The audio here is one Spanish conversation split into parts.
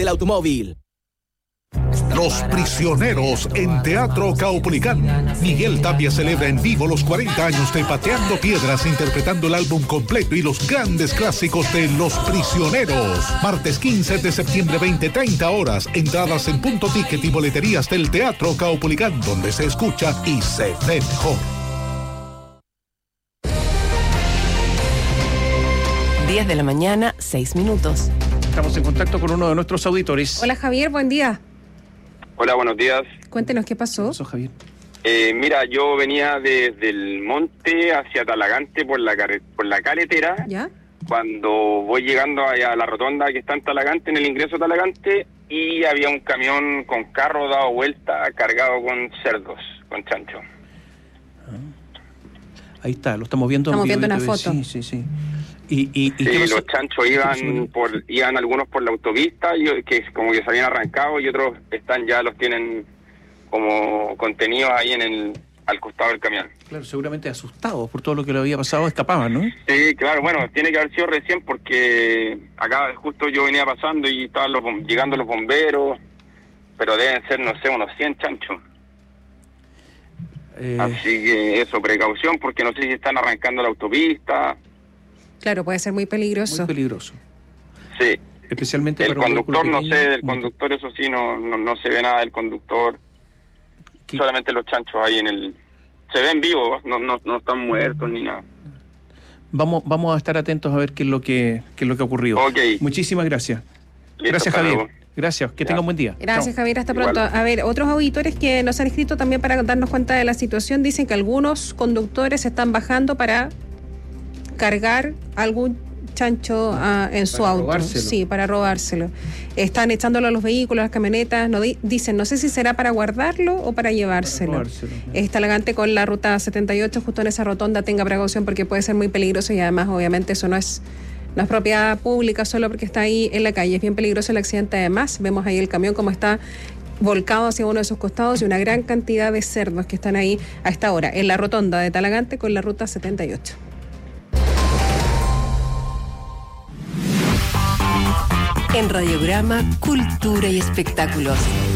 del automóvil. Los Prisioneros en Teatro Caupolicán. Miguel Tapia celebra en vivo los 40 años de Pateando Piedras, interpretando el álbum completo y los grandes clásicos de Los Prisioneros. Martes 15 de septiembre, 20:30 horas. Entradas en Punto Ticket y boleterías del Teatro Caupolicán, donde se escucha y se ve mejor. 10 de la mañana, 6 minutos. Estamos en contacto con uno de nuestros auditores. Hola Javier, buen día. Hola, buenos días. Cuéntenos qué pasó. ¿Qué pasó, Javier? Mira, yo venía desde el monte hacia Talagante por la carretera. ¿Ya? Cuando voy llegando a la rotonda que está en Talagante, en el ingreso a Talagante, y había un camión con carro dado vuelta cargado con cerdos, con chancho. Ahí está, lo estamos viendo. Estamos viendo una foto. Sí. ¿Y sí, los chanchos iban algunos por la autopista, que como que se habían arrancado, y otros los tienen como contenidos ahí al costado del camión. Claro, seguramente asustados por todo lo que le había pasado, escapaban, ¿no? Sí, claro, bueno, tiene que haber sido recién porque acá justo yo venía pasando y estaban llegando los bomberos, pero deben ser, no sé, unos 100 chanchos. Así que eso, precaución, porque no sé si están arrancando la autopista. Claro, puede ser muy peligroso. Muy peligroso. Sí. Especialmente el conductor, no sé, del conductor, eso sí, no se ve nada del conductor. ¿Qué? Solamente los chanchos ahí se ven vivos, no están muertos ni nada. Vamos a estar atentos a ver qué es lo que ha ocurrido. Okay. Muchísimas gracias. Listo, gracias, Javier. Luego. Gracias, que tenga un buen día. Gracias, Chao. Javier, hasta Igual. pronto. A ver, otros auditores que nos han escrito también para darnos cuenta de la situación, dicen que algunos conductores están bajando para cargar algún chancho en su auto. Robárselo. Sí, para robárselo. Están echándolo a los vehículos, a las camionetas. Dicen, no sé si será para guardarlo o para llevárselo. Está Talagante con la ruta 78, justo en esa rotonda, tenga precaución porque puede ser muy peligroso y además, obviamente, eso no es propiedad pública solo porque está ahí en la calle. Es bien peligroso el accidente. Además, vemos ahí el camión como está volcado hacia uno de sus costados y una gran cantidad de cerdos que están ahí a esta hora, en la rotonda de Talagante con la ruta 78. En Radiograma, Cultura y Espectáculos.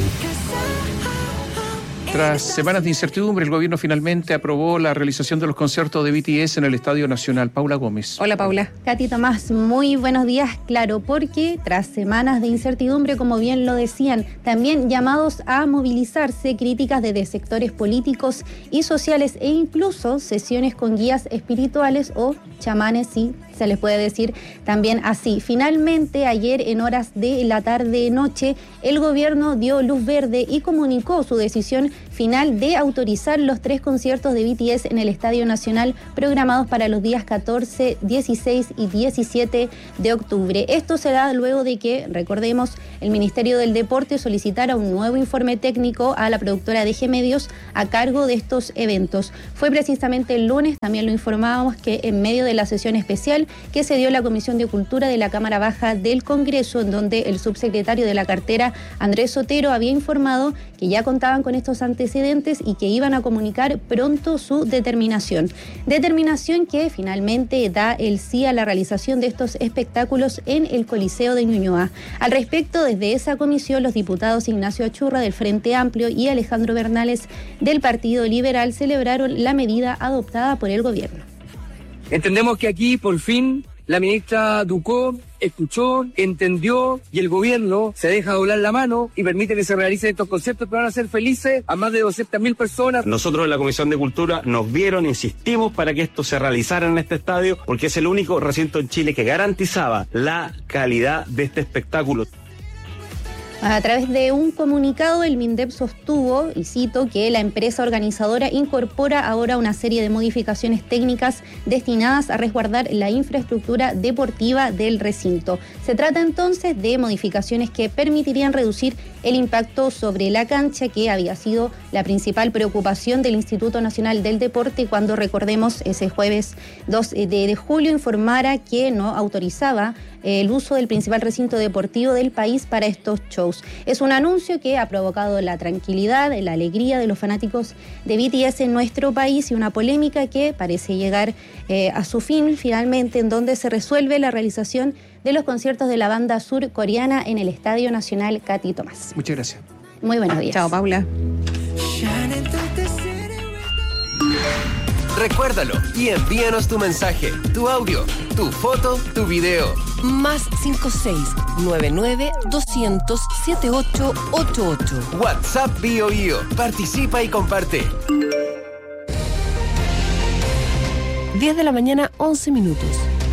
Tras semanas de incertidumbre, el gobierno finalmente aprobó la realización de los conciertos de BTS en el Estadio Nacional. Paula Gómez. Hola, Paula. Katy, Tomás, muy buenos días. Claro, porque tras semanas de incertidumbre, como bien lo decían, también llamados a movilizarse, críticas desde sectores políticos y sociales e incluso sesiones con guías espirituales o chamanes, sí, se les puede decir también así. Finalmente, ayer en horas de la tarde-noche, el gobierno dio luz verde y comunicó su decisión final de autorizar los 3 conciertos de BTS en el Estadio Nacional programados para los días 14, 16 y 17 de octubre. Esto se da luego de que, recordemos, el Ministerio del Deporte solicitara un nuevo informe técnico a la productora DG Medios a cargo de estos eventos. Fue precisamente el lunes, también lo informábamos, que en medio de la sesión especial que se dio en la Comisión de Cultura de la Cámara Baja del Congreso, en donde el subsecretario de la cartera, Andrés Sotero, había informado que ya contaban con estos antecedentes y que iban a comunicar pronto su determinación. Determinación que finalmente da el sí a la realización de estos espectáculos en el Coliseo de Ñuñoa. Al respecto, desde esa comisión, los diputados Ignacio Achurra del Frente Amplio y Alejandro Bernales del Partido Liberal celebraron la medida adoptada por el gobierno. Entendemos que aquí, por fin, la ministra Ducó escuchó, entendió y el gobierno se deja doblar la mano y permite que se realicen estos conceptos que van a hacer felices a más de 200.000 personas. Nosotros en la Comisión de Cultura nos vieron, insistimos para que esto se realizara en este estadio porque es el único recinto en Chile que garantizaba la calidad de este espectáculo. A través de un comunicado, el MINDEP sostuvo, y cito, que la empresa organizadora incorpora ahora una serie de modificaciones técnicas destinadas a resguardar la infraestructura deportiva del recinto. Se trata entonces de modificaciones que permitirían reducir el impacto sobre la cancha, que había sido la principal preocupación del Instituto Nacional del Deporte cuando, recordemos, ese jueves 2 de julio informara que no autorizaba el uso del principal recinto deportivo del país para estos shows. Es un anuncio que ha provocado la tranquilidad, la alegría de los fanáticos de BTS en nuestro país y una polémica que parece llegar a su fin finalmente, en donde se resuelve la realización de los conciertos de la banda surcoreana en el Estadio Nacional Katy Tomás. Muchas gracias. Muy buenos días. Chao, Paula. Recuérdalo y envíanos tu mensaje, tu audio, tu foto, tu video. Más 56-99-200-7888. WhatsApp BioBio. Participa y comparte. 10 de la mañana, 11 minutos.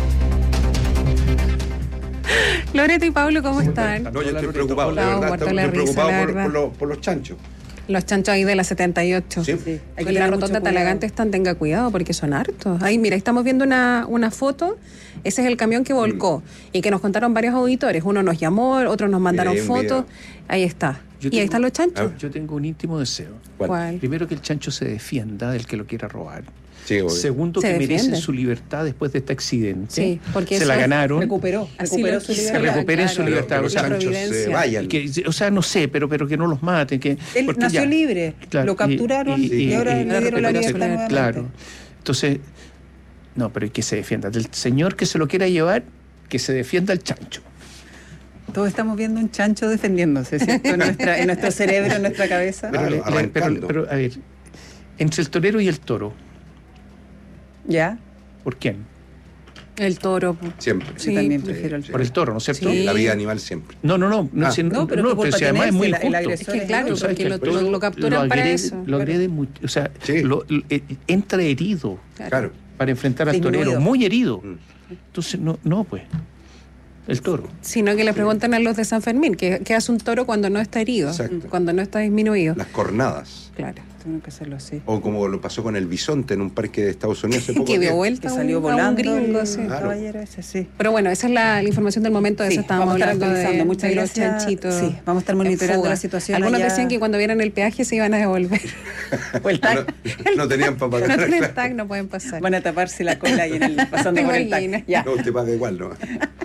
Loreto y Pablo, ¿cómo están? No, yo estoy preocupado, No, de verdad, muerto estoy la risa, preocupado la verdad. por los chanchos. Los chanchos ahí de la 78. Sí. Hay que la rotonda Talagante están, tenga cuidado porque son hartos. Ahí, mira, estamos viendo una foto. Ese es el camión que volcó y que nos contaron varios auditores. Uno nos llamó, otros nos mandaron fotos. Ahí está. Ahí están los chanchos. Yo tengo un íntimo deseo. ¿Cuál? Primero, que el chancho se defienda del que lo quiera robar. Sí, segundo, que merecen su libertad después de este accidente. Sí, porque se la ganaron. Recuperó su libertad. Se recuperen su libertad. Los chanchos se vayan. No sé, pero que no los maten. Él nació libre, claro, lo capturaron y ahora le dieron la libertad nuevamente. Claro. Entonces, no, pero que se defienda. Del señor que se lo quiera llevar, que se defienda el chancho. Todos estamos viendo un chancho defendiéndose, ¿cierto? En nuestro cerebro, en nuestra cabeza. Pero, a ver, entre el torero y el toro, ¿ya? ¿por quién? El toro. Siempre. Sí, también prefiero el toro. Por el toro, ¿no es cierto? Sí. La vida animal siempre. No, pero si además es muy injusto. Es que claro, porque lo capturan para eso. Lo agrede mucho, o sea, entra herido. Claro. Para enfrentar al torero, muy herido. Entonces, no, pues. El toro. Sino que le preguntan a los de San Fermín, ¿qué hace un toro cuando no está herido? Exacto. Cuando no está disminuido. Las cornadas. Claro. Tienen que hacerlo así. O como lo pasó con el bisonte en un parque de Estados Unidos hace poco. Que dio vuelta que salió volando un gringo, sí. Claro. Caballero ese, sí. Pero bueno, esa es la información del momento, de eso estábamos hablando de Muchas los gracias. chanchitos. Sí, vamos a estar monitoreando la situación. Algunos allá. decían que cuando vieran el peaje se iban a devolver. O el tag. No tenían para pagar. No tienen tag, no pueden pasar. Van a taparse la cola y pasando por el tag. Ya. No, usted paga igual, ¿no?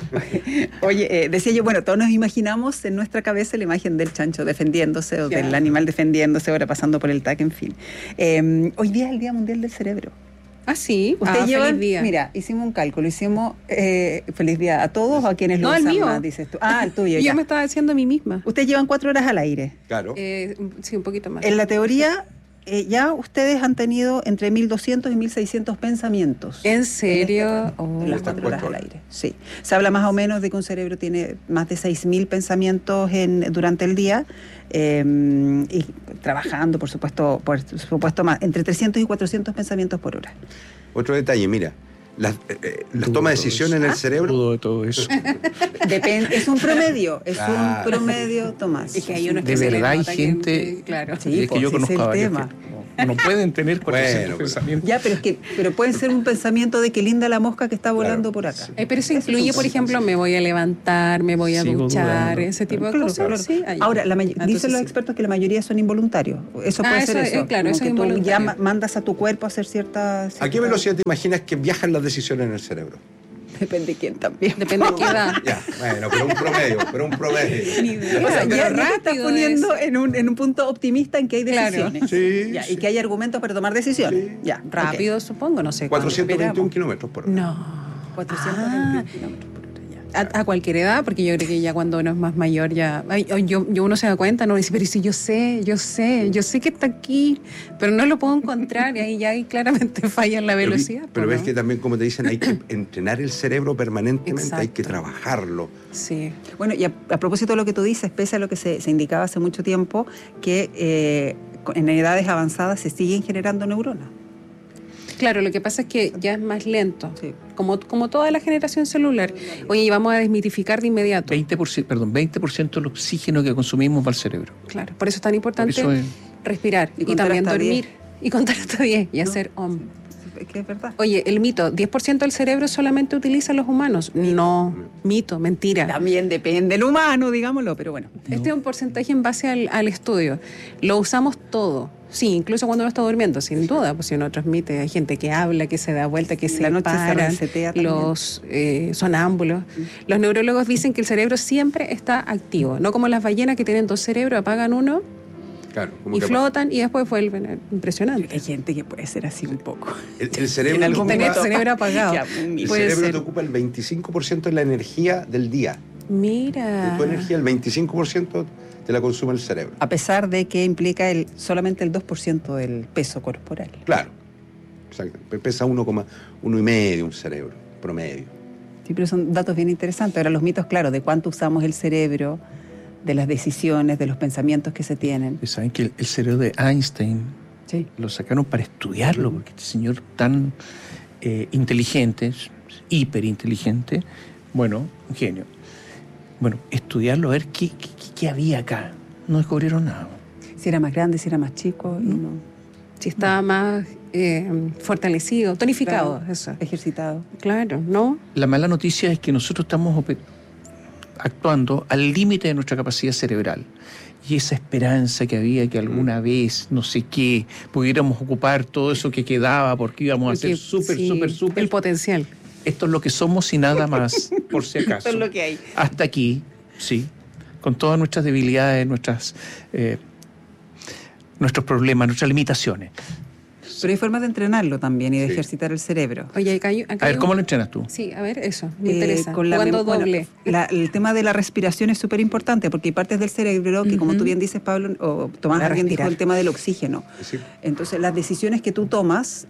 Oye, decía yo, bueno, todos nos imaginamos en nuestra cabeza la imagen del chancho defendiéndose o del animal defendiéndose, ahora pasando por el tag, en fin. Hoy día es el Día Mundial del Cerebro. Ah, sí. Ustedes llevan, feliz día. Mira, hicimos un cálculo, feliz día a todos o a quienes lo usan más, dices tú. Ah, el tuyo. Yo me estaba diciendo a mí misma. Ustedes llevan 4 horas al aire. Claro. Sí, un poquito más. En la teoría, ya ustedes han tenido entre 1.200 y 1.600 pensamientos. ¿En serio? En las 4 horas al aire, sí. Se habla más o menos de que un cerebro tiene más de 6.000 pensamientos durante el día, y trabajando, por supuesto más, entre 300 y 400 pensamientos por hora. Otro detalle, mira, las toma de decisiones en el cerebro. Dudo de todo eso. Es un promedio, un promedio, Tomás. Es que hay unos de que verdad hay se gente, claro. Sí, es que yo conozco a varios tema. que no pueden tener 400 pensamientos. Ya, pero puede ser un pensamiento de que linda la mosca que está volando por acá. Pero eso incluye, por ejemplo, me voy a levantar, me voy a duchar, ese tipo de cosas. Claro. Sí, ahora, dicen los expertos que la mayoría son involuntarios. Eso puede ser eso. Claro, eso que es tú involuntario. ya mandas a tu cuerpo a hacer ciertas... ¿A qué velocidad te imaginas que viajan las decisiones en el cerebro? Depende de quién también. Depende de qué edad. Ya, bueno, pero un promedio. O sea, ya te estás poniendo eso. en un punto optimista en que hay decisiones. Sí. Ya, y que hay argumentos para tomar decisiones. Sí. Ya, rápido, supongo, no sé. 421 kilómetros por hora. No. 421 kilómetros por hora. A cualquier edad, porque yo creo que ya cuando uno es más mayor ya uno se da cuenta, no dice, pero si yo sé que está aquí, pero no lo puedo encontrar, y ahí ya claramente falla en la velocidad. Pero ves que también, como te dicen, hay que entrenar el cerebro permanentemente. Exacto. Hay que trabajarlo. Sí. Bueno, y a propósito de lo que tú dices, pese a lo que se indicaba hace mucho tiempo, que en edades avanzadas se siguen generando neuronas. Claro, lo que pasa es que ya es más lento, sí. como toda la generación celular. Oye, y vamos a desmitificar de inmediato. 20% del oxígeno que consumimos va al cerebro. Claro, por eso es tan importante respirar y también dormir. Y contar hasta 10 y hacer OM. que es verdad. Oye, el mito, 10% del cerebro solamente utilizan los humanos. No, mito, mentira. También depende del humano, digámoslo, pero bueno. Este es un porcentaje en base al estudio. Lo usamos todo. Sí, incluso cuando uno está durmiendo, sin duda, pues si uno transmite, hay gente que habla, que se da vuelta, que se paran, los sonámbulos. Los neurólogos dicen que el cerebro siempre está activo, no como las ballenas que tienen 2 cerebros, apagan uno y flotan y después vuelven. Impresionante. Hay gente que puede ser así un poco. El cerebro en algún momento, cerebro apagado. El cerebro te ocupa el 25% de la energía del día. Mira. De tu energía, el 25% te la consume el cerebro. A pesar de que implica solamente el 2% del peso corporal. Claro, exacto. Pesa 1,5 un cerebro promedio. Sí, pero son datos bien interesantes. Ahora los mitos, claro, de cuánto usamos el cerebro, de las decisiones, de los pensamientos que se tienen. Saben que el cerebro de Einstein lo sacaron para estudiarlo, porque este señor tan inteligente, hiperinteligente, bueno, un genio. Bueno, estudiarlo, a ver qué había acá. No descubrieron nada. Si era más grande, si era más chico. No. Si estaba más fortalecido, tonificado, claro, eso. Ejercitado. Claro, ¿no? La mala noticia es que nosotros estamos actuando al límite de nuestra capacidad cerebral. Y esa esperanza que había que alguna vez, no sé qué, pudiéramos ocupar todo eso que quedaba porque íbamos a ser súper. El potencial. Esto es lo que somos y nada más, por si acaso. Esto es lo que hay. Hasta aquí, sí, con todas nuestras debilidades, nuestros problemas, nuestras limitaciones. Pero hay formas de entrenarlo también y de ejercitar el cerebro. Oye, acá a ver, ¿cómo lo entrenas tú? Sí, a ver, eso, me interesa. Jugando doble. El tema de la respiración es súper importante porque hay partes del cerebro que, como tú bien dices, Pablo, o Tomás alguien dijo el tema del oxígeno. Sí. Entonces, las decisiones que tú tomas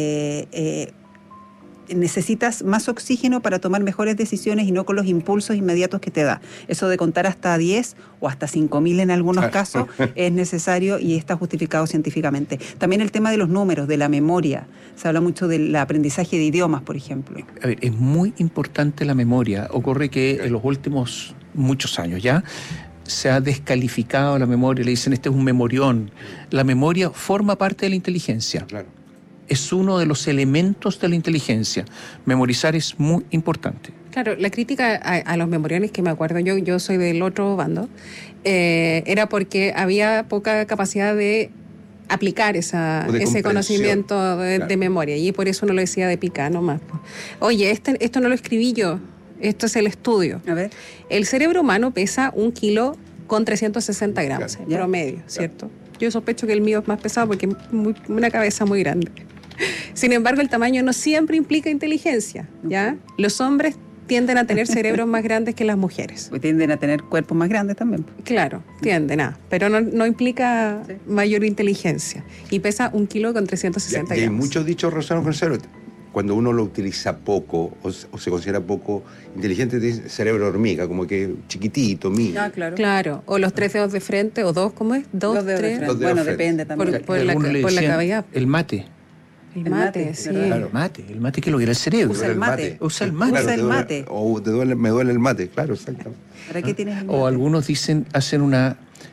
necesitas más oxígeno para tomar mejores decisiones y no con los impulsos inmediatos que te da. Eso de contar hasta 10 o hasta 5.000 en algunos casos es necesario y está justificado científicamente. También el tema de los números, de la memoria. Se habla mucho del aprendizaje de idiomas, por ejemplo. A ver, es muy importante la memoria. Ocurre que en los últimos muchos años ya se ha descalificado la memoria, le dicen este es un memorión. La memoria forma parte de la inteligencia. Claro. Es uno de los elementos de la inteligencia. Memorizar es muy importante. Claro, la crítica a los memoriones, que me acuerdo yo soy del otro bando, era porque había poca capacidad de aplicar ese conocimiento de memoria, y por eso no lo decía de pica nomás. Oye, esto no lo escribí yo, esto es el estudio. A ver. El cerebro humano pesa 1 kilo con 360 gramos, en promedio, ¿cierto? Yo sospecho que el mío es más pesado porque es una cabeza muy grande. Sin embargo, el tamaño no siempre implica inteligencia, ¿ya? Los hombres tienden a tener cerebros más grandes que las mujeres. Y tienden a tener cuerpos más grandes también. Claro, tienden pero no implica mayor inteligencia. Y pesa 1 kilo con 360 gramos. Y hay muchos dichos relacionados con el cerebro. Cuando uno lo utiliza poco o se considera poco inteligente, dice cerebro hormiga, como que chiquitito, mío. Ah, claro. O los 3 dedos de frente, o 2, ¿cómo es? 2, 3. Bueno, depende también. Por la cavidad. El mate. El mate, sí. Claro. El mate que lo quiere el cerebro. Usa el mate. Usa el mate. Claro, usa el mate. O me duele el mate, claro, exactamente. ¿Para qué tienes el mate? O algunos hacen una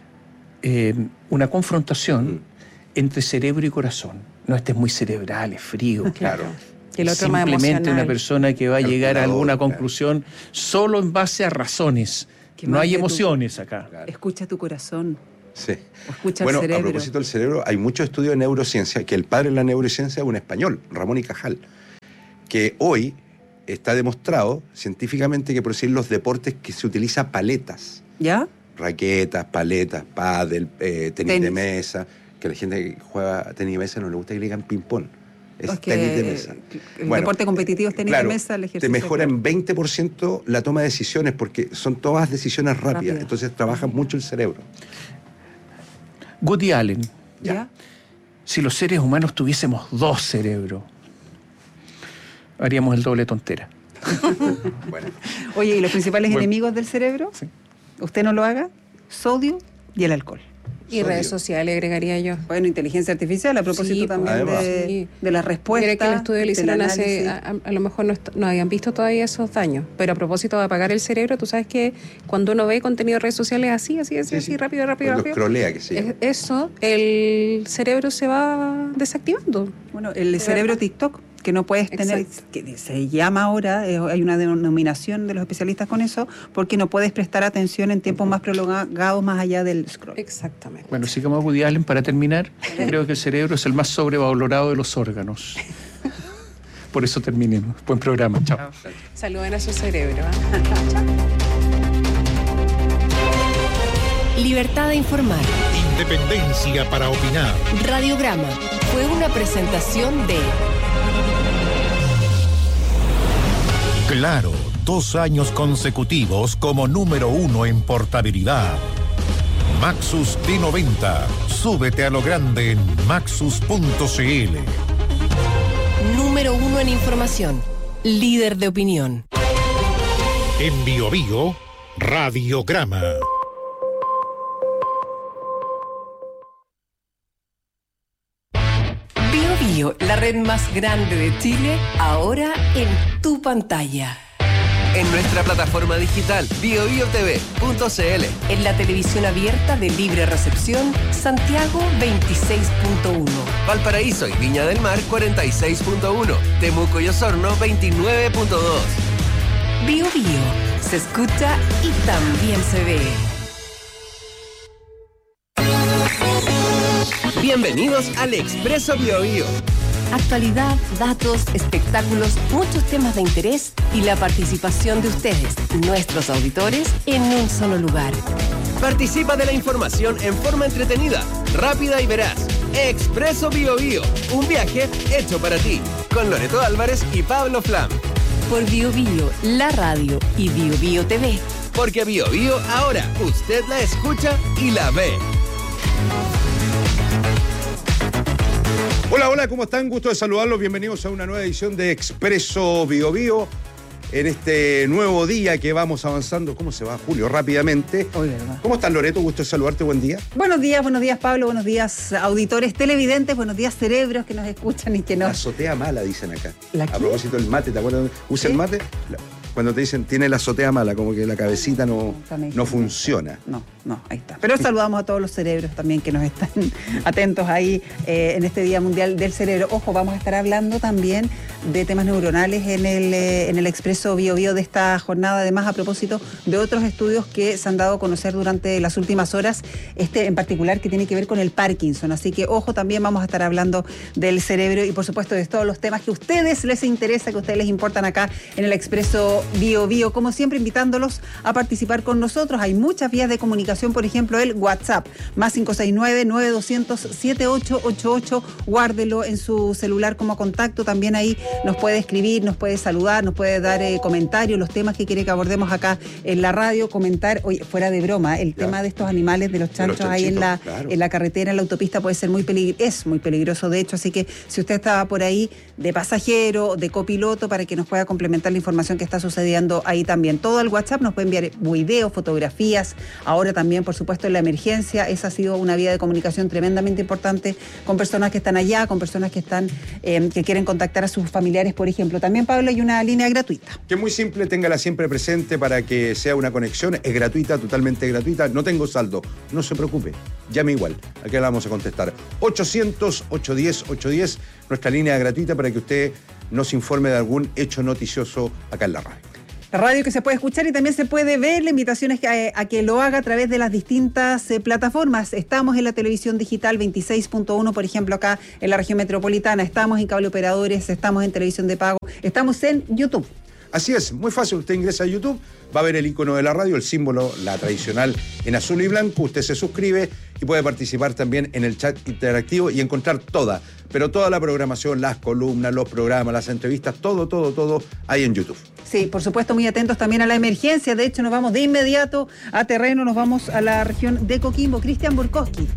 confrontación entre cerebro y corazón. No, este es muy cerebral, es frío. Claro. El otro simplemente una persona que va a llegar a alguna conclusión solo en base a razones. No hay emociones acá. Claro. Escucha tu corazón. Sí. Escucha el cerebro. A propósito del cerebro, hay muchos estudios de neurociencia, que el padre de la neurociencia es un español, Ramón y Cajal, que hoy está demostrado científicamente que, por decir, los deportes que se utiliza paletas, ¿ya? Raquetas, paletas, pádel, tenis de mesa, que la gente que juega tenis de mesa no le gusta que le digan ping-pong. Es tenis de mesa. El deporte competitivo es tenis de mesa, el ejercicio. Te mejora en 20% la toma de decisiones porque son todas decisiones rápidas. Entonces trabaja mucho el cerebro. Woody Allen. ¿Ya? Si los seres humanos tuviésemos 2 cerebros, haríamos el doble tontera. Bueno. Oye, ¿y los principales enemigos del cerebro? Sí. Usted no lo haga, sodio y el alcohol. Y redes sociales, agregaría yo. Bueno, inteligencia artificial, a propósito también de las respuestas. Mira que el estudio lo hicieron hace, a lo mejor no habían visto todavía esos daños, pero a propósito de apagar el cerebro, tú sabes que cuando uno ve contenido de redes sociales así, rápido. Scrollea, que sí. Eso, el cerebro se va desactivando. Bueno, el cerebro TikTok, que no puedes tener, que se llama ahora, hay una denominación de los especialistas con eso, porque no puedes prestar atención en tiempos más prolongados más allá del scroll. Exactamente. Bueno, sigamos a Woody Allen para terminar. Creo que el cerebro es el más sobrevalorado de los órganos. Por eso terminemos. Buen programa. Chao. Saluden a su cerebro. Libertad de informar. Independencia para opinar. Radiograma fue una presentación de Claro, 2 años consecutivos como número 1 en portabilidad. Maxus T90. Súbete a lo grande en maxus.cl. número 1 en información. Líder de opinión. En Bio Bio, Radiograma. Bio, la red más grande de Chile, ahora en tu pantalla. En nuestra plataforma digital biobiotv.cl. En la televisión abierta de libre recepción, Santiago 26.1. Valparaíso y Viña del Mar 46.1. Temuco y Osorno 29.2. Bio, se escucha y también se ve. Bienvenidos al Expreso Bio Bio. Actualidad, datos, espectáculos, muchos temas de interés y la participación de ustedes, nuestros auditores, en un solo lugar. Participa de la información en forma entretenida, rápida y veraz. Expreso Bio Bio, un viaje hecho para ti, con Loreto Álvarez y Pablo Flam. Por Bio Bio, la radio y Bio Bio TV. Porque Bio Bio ahora usted la escucha y la ve. Hola, ¿cómo están? Gusto de saludarlos. Bienvenidos a una nueva edición de Expreso Bio Bio. En este nuevo día que vamos avanzando. ¿Cómo se va, Julio? Rápidamente. Hoy, ¿verdad? ¿Cómo estás, Loreto? Gusto de saludarte. Buen día. Buenos días, Pablo. Buenos días, auditores televidentes. Buenos días, cerebros que nos escuchan y que nos... La azotea mala, dicen acá. ¿La a qué? propósito del mate, ¿te acuerdas? ¿Usa el mate? Cuando te dicen, tiene la azotea mala, como que la cabecita no funciona. No, ahí está. Pero saludamos a todos los cerebros también que nos están atentos ahí en este Día Mundial del Cerebro. Ojo, vamos a estar hablando también de temas neuronales en el Expreso Bio Bio de esta jornada, además a propósito de otros estudios que se han dado a conocer durante las últimas horas, en particular que tiene que ver con el Parkinson. Así que, ojo, también vamos a estar hablando del cerebro y, por supuesto, de todos los temas que a ustedes les interesa, que a ustedes les importan acá en el Expreso Bio Bio. Como siempre, invitándolos a participar con nosotros. Hay muchas vías de comunicación, por ejemplo, el WhatsApp, más 569-9200-7888. Guárdelo en su celular como contacto. También ahí nos puede escribir, nos puede saludar, nos puede dar comentarios, los temas que quiere que abordemos acá en la radio, comentar. Oye, fuera de broma, el tema de estos animales, de los chanchos ahí en la carretera, en la autopista, puede ser muy peligroso, de hecho. Así que si usted estaba por ahí de pasajero, de copiloto, para que nos pueda complementar la información que está sucediendo ahí también. Todo al WhatsApp, nos puede enviar videos, fotografías. Ahora también, por supuesto, en la emergencia, esa ha sido una vía de comunicación tremendamente importante con personas que están allá, con personas que están que quieren contactar a sus familiares, por ejemplo. También, Pablo, hay una línea gratuita. Que es muy simple, téngala siempre presente para que sea una conexión. Es gratuita, totalmente gratuita. No tengo saldo, no se preocupe, llame igual. Aquí la vamos a contestar. 800-810-810, nuestra línea gratuita para que usted nos informe de algún hecho noticioso acá en la radio. La radio que se puede escuchar y también se puede ver. La invitación es a que lo haga a través de las distintas plataformas. Estamos en la televisión digital 26.1, por ejemplo, acá en la región metropolitana. Estamos en cable operadores, estamos en televisión de pago, estamos en YouTube. Así es, muy fácil. Usted ingresa a YouTube, va a ver el icono de la radio, el símbolo, la tradicional en azul y blanco. Usted se suscribe y puede participar también en el chat interactivo y encontrar toda la programación, las columnas, los programas, las entrevistas, todo ahí en YouTube. Sí, por supuesto, muy atentos también a la emergencia. De hecho, nos vamos de inmediato a terreno, nos vamos a la región de Coquimbo. Cristian Burkowski.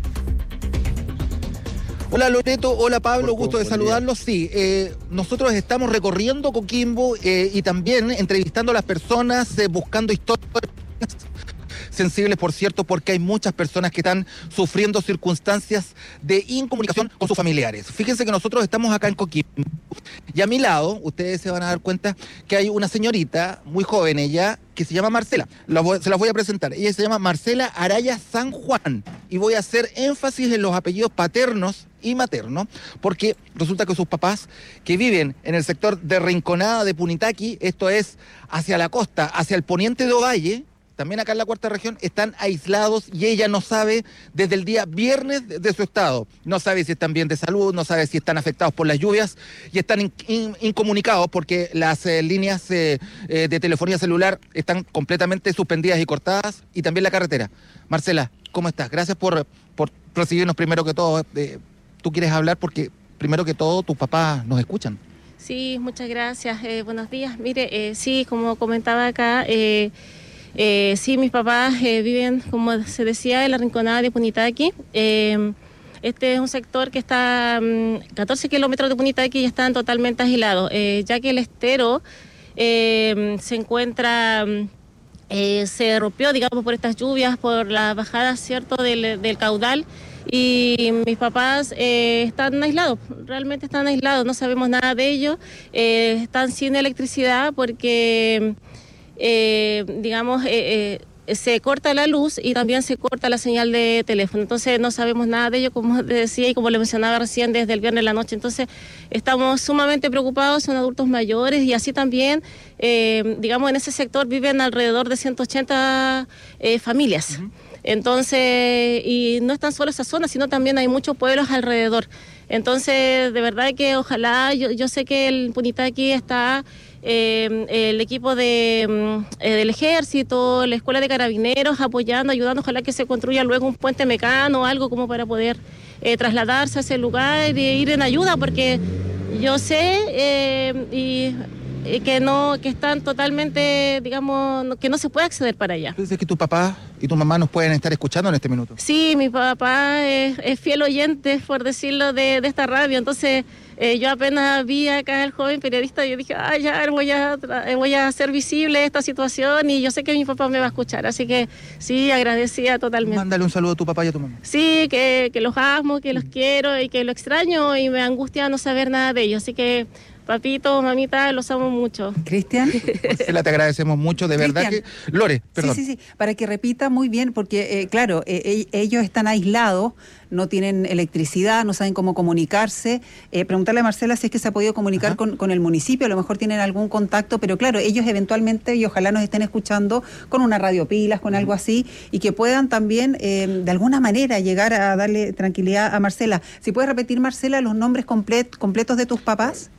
Hola Loreto, hola Pablo, gusto de saludarlos. Sí, nosotros estamos recorriendo Coquimbo y también entrevistando a las personas, buscando historias. sensibles, por cierto, porque hay muchas personas que están sufriendo circunstancias de incomunicación con sus familiares. Fíjense que nosotros estamos acá en Coquimbo y a mi lado, ustedes se van a dar cuenta que hay una señorita muy joven, ella, que se llama Marcela. Se las voy a presentar. Ella se llama Marcela Araya San Juan y voy a hacer énfasis en los apellidos paternos y maternos, porque resulta que sus papás, que viven en el sector de Rinconada de Punitaqui, esto es hacia la costa, hacia el poniente de Ovalle, también acá en la cuarta región, están aislados y ella no sabe desde el día viernes de su estado. No sabe si están bien de salud, no sabe si están afectados por las lluvias y están incomunicados porque las líneas de telefonía celular están completamente suspendidas y cortadas, y también la carretera. Marcela, ¿cómo estás? Gracias por recibirnos primero que todo. Tú quieres hablar porque primero que todo tus papás nos escuchan. Sí, muchas gracias. Buenos días. Mire, sí, como comentaba acá, sí, mis papás viven, como se decía, en la Rinconada de Punitaqui. Este es un sector que está 14 kilómetros de Punitaqui y están totalmente aislados, ya que el estero se encuentra, se rompió, digamos, por estas lluvias, por la bajada, ¿cierto?, del caudal. Y mis papás están aislados, realmente están aislados, no sabemos nada de ellos, están sin electricidad porque, digamos, se corta la luz y también se corta la señal de teléfono, entonces no sabemos nada de ellos, como decía y como le mencionaba recién, desde el viernes en la noche. Entonces estamos sumamente preocupados, son adultos mayores y así también, digamos, en ese sector viven alrededor de 180 familias. Uh-huh. Entonces, y no es tan solo esa zona, sino también hay muchos pueblos alrededor. Entonces, de verdad que ojalá, yo sé que en Punitaqui está el equipo del ejército, la escuela de carabineros apoyando, ayudando, ojalá que se construya luego un puente mecano o algo como para poder trasladarse a ese lugar e ir en ayuda, porque yo sé que están totalmente, digamos, que no se puede acceder para allá. ¿Dices que tu papá y tu mamá nos pueden estar escuchando en este minuto? Sí, mi papá es fiel oyente, por decirlo, de esta radio. Entonces, yo apenas vi acá al joven periodista y yo dije, ya voy a hacer visible esta situación y yo sé que mi papá me va a escuchar. Así que sí, agradecida totalmente. Mándale un saludo a tu papá y a tu mamá. Sí, que los amo, que los quiero y que lo extraño y me angustia no saber nada de ellos. Así que, papito, mamita, los amo mucho. Cristian. Marcela, te agradecemos mucho, de verdad que... Lore, perdón. Sí, para que repita muy bien, porque claro, ellos están aislados, no tienen electricidad, no saben cómo comunicarse. Preguntarle a Marcela si es que se ha podido comunicar con el municipio, a lo mejor tienen algún contacto, pero claro, ellos eventualmente, y ojalá nos estén escuchando con una radio pilas, con algo así, y que puedan también, de alguna manera, llegar a darle tranquilidad a Marcela. Si puedes repetir, Marcela, los nombres completos de tus papás.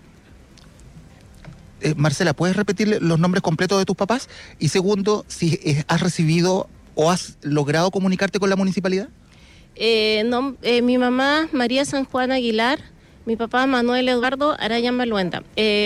Marcela, ¿puedes repetir los nombres completos de tus papás? Y segundo, si has recibido o has logrado comunicarte con la municipalidad. Mi mamá, María San Juan Aguilar, mi papá, Manuel Eduardo Araya Maluenda.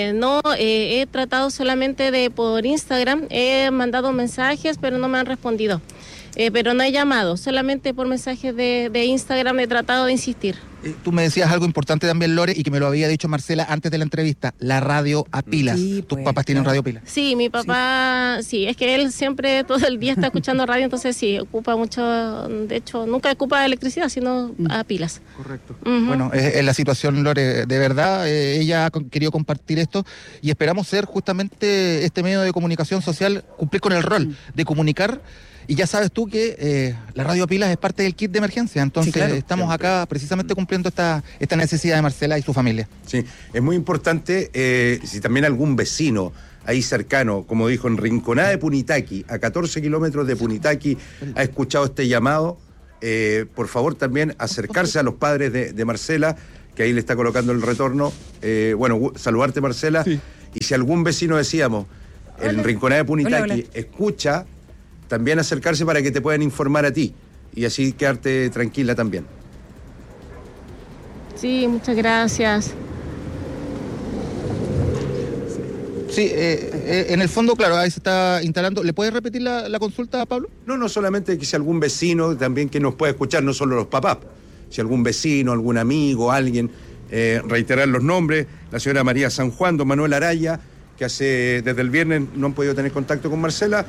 He tratado solamente por Instagram, he mandado mensajes, pero no me han respondido. Pero no he llamado, solamente por mensajes de Instagram he tratado de insistir. Tú me decías algo importante también, Lore, y que me lo había dicho Marcela antes de la entrevista, la radio a pilas. Sí, ¿tus papás tienen radio a pilas? Sí, mi papá, sí, es que él siempre todo el día está escuchando radio, entonces sí, ocupa mucho, de hecho, nunca ocupa electricidad, sino a pilas. Correcto. Uh-huh. Bueno, es la situación, Lore, de verdad, ella ha querido compartir esto y esperamos ser justamente este medio de comunicación social, cumplir con el rol de comunicar. Y ya sabes tú que la radio pilas es parte del kit de emergencia, entonces sí, claro, estamos acá precisamente cumpliendo esta necesidad de Marcela y su familia. Sí, es muy importante, si también algún vecino ahí cercano, como dijo, en Rinconada de Punitaqui, a 14 kilómetros de Punitaqui, ha escuchado este llamado, por favor también acercarse a los padres de Marcela, que ahí le está colocando el retorno. Saludarte, Marcela, sí. Y si algún vecino, decíamos, en Rinconada de Punitaqui, escucha, también acercarse para que te puedan informar a ti y así quedarte tranquila también. Sí, muchas gracias. Sí, en el fondo, claro, ahí se está instalando. ¿Le puedes repetir la consulta, Pablo? No solamente que si algún vecino también que nos pueda escuchar, no solo los papás, si algún vecino, algún amigo, alguien, reiterar los nombres, la señora María San Juan, don Manuel Araya, que desde el viernes no han podido tener contacto con Marcela.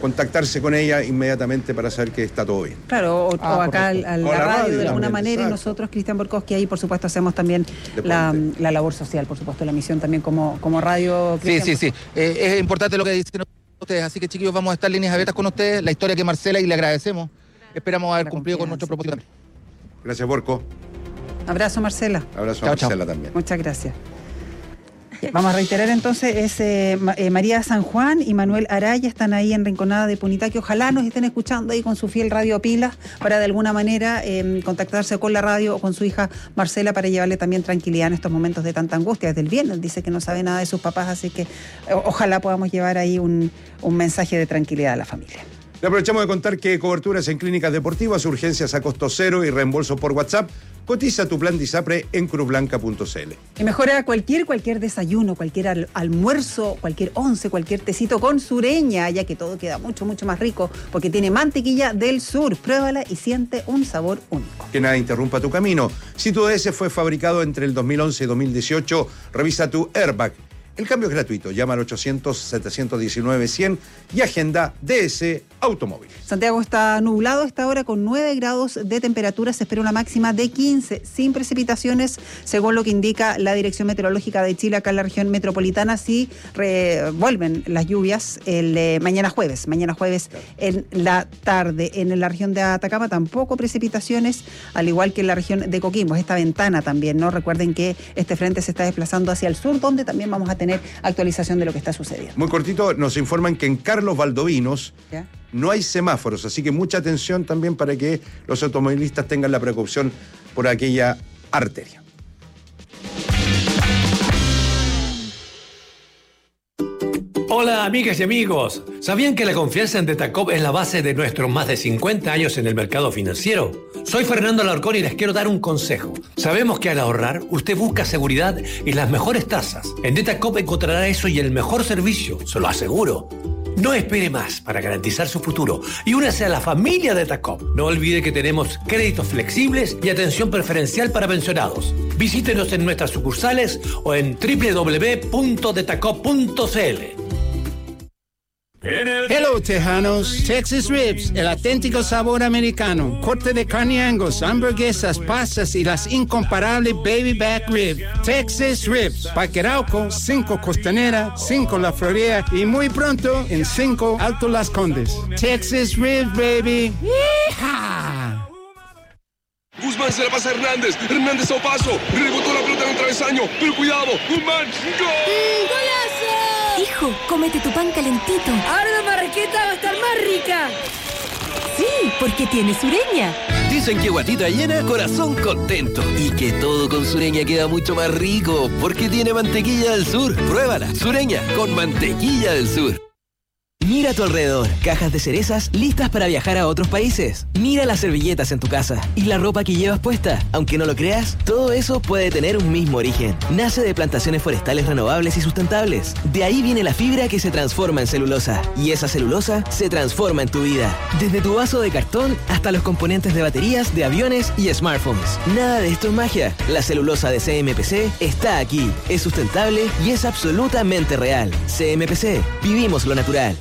contactarse con ella inmediatamente para saber que está todo bien. Claro, o acá a la radio de alguna manera, exacto. y nosotros, Cristian Borkowski, ahí por supuesto hacemos también la labor social, por supuesto, la misión también como radio. Sí. Es importante lo que dicen ustedes, así que chiquillos, vamos a estar líneas abiertas con ustedes, la historia que Marcela, y le agradecemos. Esperamos haber cumplido con nuestro propósito. Gracias, Borco. Abrazo, Marcela. Abrazo a Marcela también. Muchas gracias. Vamos a reiterar entonces, María San Juan y Manuel Araya están ahí en Rinconada de Punitaqui. Ojalá nos estén escuchando ahí con su fiel radio Pilas para de alguna manera contactarse con la radio o con su hija Marcela para llevarle también tranquilidad en estos momentos de tanta angustia. Desde el viernes dice que no sabe nada de sus papás, así que ojalá podamos llevar ahí un mensaje de tranquilidad a la familia. Le aprovechamos de contar que coberturas en clínicas deportivas, urgencias a costo cero y reembolso por WhatsApp. Cotiza tu plan Disapre en cruzblanca.cl. Y mejora cualquier desayuno, cualquier almuerzo, cualquier once, cualquier tecito con Sureña, ya que todo queda mucho más rico porque tiene mantequilla del sur. Pruébala y siente un sabor único. Que nada interrumpa tu camino. Si tu DS fue fabricado entre el 2011 y 2018, revisa tu airbag. El cambio es gratuito. Llama al 800-719-100 y agenda DS Automóviles. Santiago está nublado a esta hora con 9 grados de temperatura. Se espera una máxima de 15, sin precipitaciones, según lo que indica la Dirección Meteorológica de Chile acá en la región metropolitana. Sí vuelven las lluvias mañana jueves en la tarde. En la región de Atacama tampoco precipitaciones, al igual que en la región de Coquimbo. Esta ventana también, ¿no? Recuerden que este frente se está desplazando hacia el sur, donde también vamos a tener actualización de lo que está sucediendo. Muy cortito, nos informan que en Carlos Valdovinos ¿ya? No hay semáforos, así que mucha atención también para que los automovilistas tengan la precaución por aquella arteria. Hola amigas y amigos, ¿sabían que la confianza en Detacop es la base de nuestros más de 50 años en el mercado financiero? Soy Fernando Alarcón y les quiero dar un consejo. Sabemos que al ahorrar, usted busca seguridad y las mejores tasas. En Detacop encontrará eso y el mejor servicio, se lo aseguro. No espere más para garantizar su futuro y únase a la familia Detacop. No olvide que tenemos créditos flexibles y atención preferencial para pensionados. Visítenos en nuestras sucursales o en www.detacop.cl. Hello, Tejanos. Texas Ribs, el auténtico sabor americano. Corte de carne Angus, hamburguesas, pastas y las incomparables Baby Back Rib. Texas Ribs, Parque Arauco, 5 Costanera, 5 La Florida y muy pronto en 5 Alto Las Condes. Texas Ribs, baby. ¡Yeehaw! Guzmán se la pasa a Hernández. Hernández a paso. Rebotó la pelota en el travesaño. Pero cuidado. Guzmán. ¡Gol! ¡Golazo! Hijo, cómete tu pan calentito. Ahora la marraqueta va a estar más rica. Sí, porque tiene Sureña. Dicen que guatita llena, corazón contento. Y que todo con Sureña queda mucho más rico, porque tiene mantequilla del sur. Pruébala, Sureña, con mantequilla del sur. Mira a tu alrededor, cajas de cerezas listas para viajar a otros países. Mira las servilletas en tu casa y la ropa que llevas puesta. Aunque no lo creas, todo eso puede tener un mismo origen. Nace de plantaciones forestales renovables y sustentables. De ahí viene la fibra que se transforma en celulosa. Y esa celulosa se transforma en tu vida. Desde tu vaso de cartón hasta los componentes de baterías, de aviones y smartphones. Nada de esto es magia. La celulosa de CMPC está aquí. Es sustentable y es absolutamente real. CMPC, vivimos lo natural.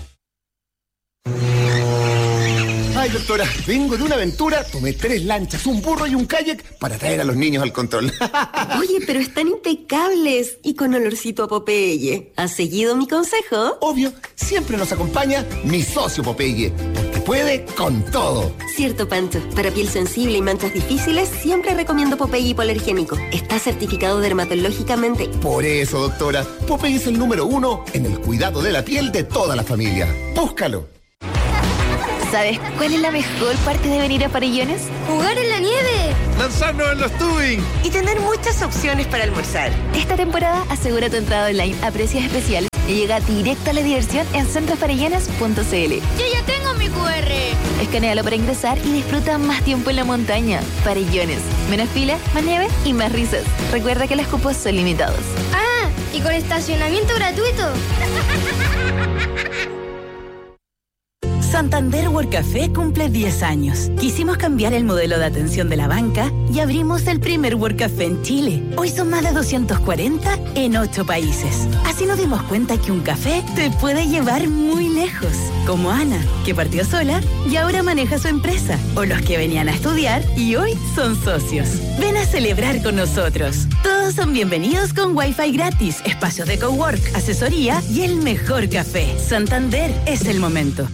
Ay, doctora, vengo de una aventura, tomé 3 lanchas, un burro y un kayak para traer a los niños al control. Oye, pero están impecables y con olorcito a Popeye. ¿Has seguido mi consejo? Obvio, siempre nos acompaña mi socio Popeye, porque puede con todo. Cierto, Pancho. Para piel sensible y manchas difíciles, siempre recomiendo Popeye hipoalergénico. Está certificado dermatológicamente. Por eso, doctora, Popeye es el número 1 en el cuidado de la piel de toda la familia. Búscalo. ¿Sabes cuál es la mejor parte de venir a Farellones? ¡Jugar en la nieve! ¡Lanzarnos en los tubing! Y tener muchas opciones para almorzar. Esta temporada asegura tu entrada online a precios especiales y llega directo a la diversión en centrofarellones.cl. ¡Yo ya tengo mi QR! Escanéalo para ingresar y disfruta más tiempo en la montaña. Farellones. Menos fila, más nieve y más risas. Recuerda que los cupos son limitados. ¡Ah! ¿Y con estacionamiento gratuito? Santander World Café cumple 10 años. Quisimos cambiar el modelo de atención de la banca y abrimos el primer World Café en Chile. Hoy son más de 240 en 8 países. Así nos dimos cuenta que un café te puede llevar muy lejos. Como Ana, que partió sola y ahora maneja su empresa. O los que venían a estudiar y hoy son socios. Ven a celebrar con nosotros. Todos son bienvenidos con Wi-Fi gratis, espacios de cowork, asesoría y el mejor café. Santander es el momento.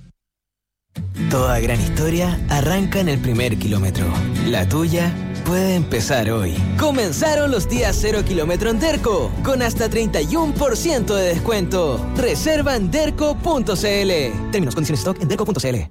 Toda gran historia arranca en el primer kilómetro. La tuya puede empezar hoy. Comenzaron los días 0 kilómetro en Derco, con hasta 31% de descuento. Reserva en derco.cl. Términos, condiciones, stock en derco.cl.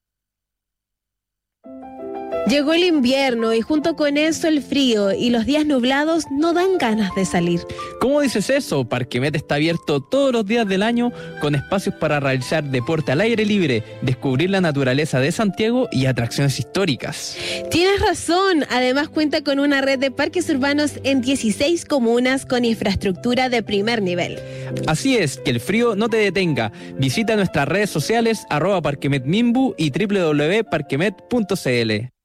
Llegó el invierno y junto con eso el frío y los días nublados no dan ganas de salir. ¿Cómo dices eso? Parquemet está abierto todos los días del año con espacios para realizar deporte al aire libre, descubrir la naturaleza de Santiago y atracciones históricas. Tienes razón, además cuenta con una red de parques urbanos en 16 comunas con infraestructura de primer nivel. Así es, que el frío no te detenga. Visita nuestras redes sociales @parquemetmimbu y www.parquemet.cl.